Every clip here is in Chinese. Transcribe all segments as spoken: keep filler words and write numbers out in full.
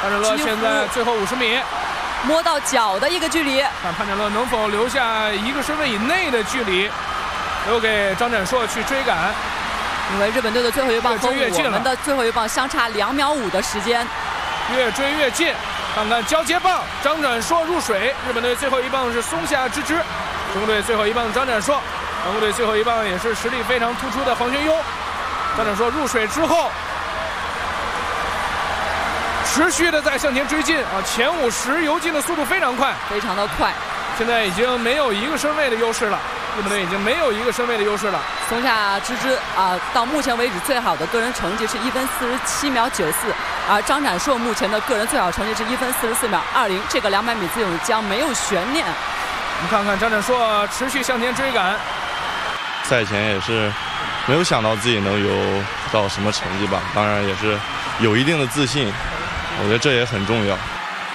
潘展乐现在最后五十米， 摸到脚的一个距离， 看潘展乐能否留下一个身位以内的距离，留给张展硕去追赶。 因为日本队的最后一棒和我们的最后一棒相差两秒五的时间， 越追越近。看看交接棒，张展硕入水，日本队最后一棒是松下之之，中国队最后一棒张展硕，韩国队最后一棒也是实力非常突出的黄玄优。张展硕入水之后，持续的在向前追进啊，前五十游进的速度非常快， 非常的快。 现在已经没有一个身位的优势了，日本队已经没有一个身位的优势了。 松下之之啊，到目前为止最好的个人成绩是一分四十七秒九四，而张展硕目前的个人最好成绩是一分四十四秒二零，这个两百米自由泳将没有悬念。 我们看看张展硕持续向前追赶， 赛前也是没有想到自己能游到什么成绩吧，当然也是有一定的自信，我觉得这也很重要。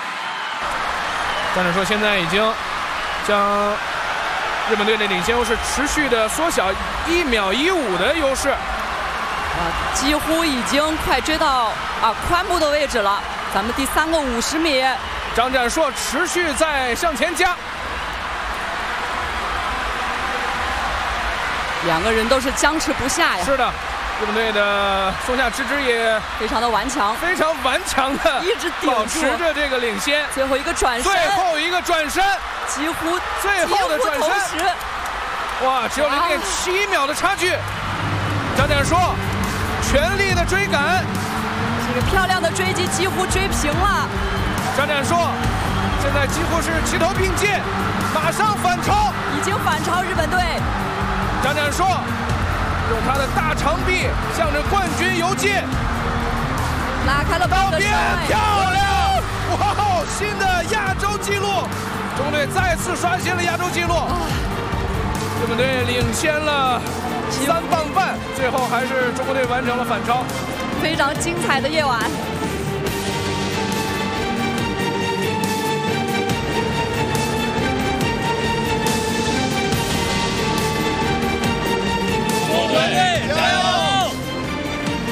张展硕现在已经将日本队的领先优势持续的缩小一秒一五的优势， 啊，几乎已经快追到啊髋部的位置了。咱们第三个五十米， 张展硕持续在向前加， 两个人都是僵持不下呀。 是的，日本队的松下之之也非常的顽强， 非常顽强的一直保持着这个领先。 最后一个转身， 最后一个转身， 几乎最后的转身，哇，只有零点七秒的差距。张展硕全力的追赶， 这个漂亮的追击几乎追平了。 张展硕现在几乎是齐头并进，马上反超， 已经反超日本队。 张展硕用他的大长臂向着冠军游进， 拉开了半个身位， 漂亮！哇，新的亚洲纪录，中国队再次刷新了亚洲纪录。日本队领先了三磅半，最后还是中国队完成了反超。 非常精彩的夜晚。